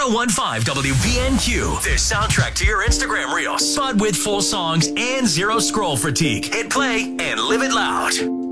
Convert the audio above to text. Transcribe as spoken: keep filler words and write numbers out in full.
1015 W B N Q. The soundtrack to your Instagram reels, but with full songs and zero scroll fatigue. Hit play and live it loud.